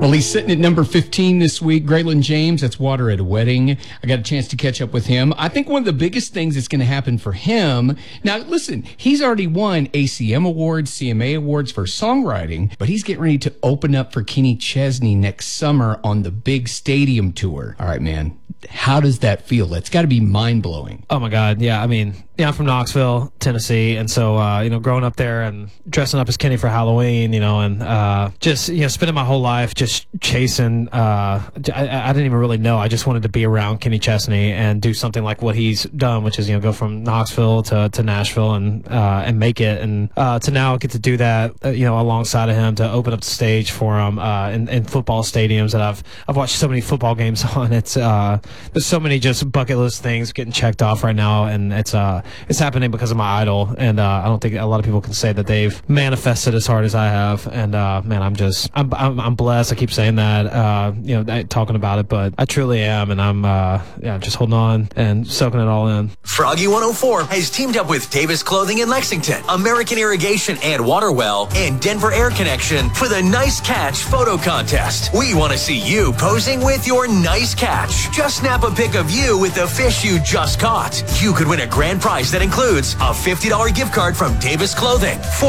Well, he's sitting at number 15 this week. Braylon James, that's Water at a Wedding. I got a chance to catch up with him. I think one of the biggest things that's going to happen for him, now listen, he's already won ACM awards, CMA awards for songwriting, but he's getting ready to open up for Kenny Chesney next summer on the big stadium tour. All right, man, how does that feel? That's got to be mind-blowing. Oh my God, yeah. I mean, I'm from Knoxville, Tennessee, and so growing up there and dressing up as Kenny for Halloween, and just spending my whole life just chasing. I didn't even really know. I just wanted to be around Kenny Chesney and do something like what he's done, which is go from Knoxville to Nashville and make it, and to now get to do that alongside of him, to open up the stage for him in football stadiums that I've watched so many football games on. It's there's so many just bucket list things getting checked off right now, and it's happening because of my idol, and I don't think a lot of people can say that they've manifested as hard as I have, and man, I'm blessed. I keep saying that, talking about it, but I truly am, and I'm just holding on and soaking it all in. Froggy 104 has teamed up with Davis Clothing in Lexington, American Irrigation and Waterwell, and Denver Air Connection for the Nice Catch photo contest. We want to see you posing with your nice catch. Just snap a pic of you with the fish you just caught. You could win a grand prize that includes a $50 gift card from Davis Clothing.